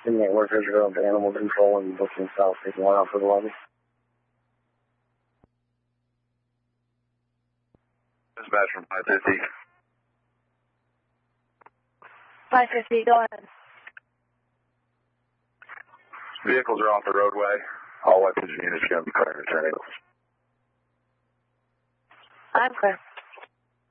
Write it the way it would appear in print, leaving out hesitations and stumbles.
Inmate workers are going to animal control and booking South taking one out for the lobby. Dispatch from 550. 550, go ahead. Vehicles are off the roadway. All weapons and units going to be clear and returning. I'm clear.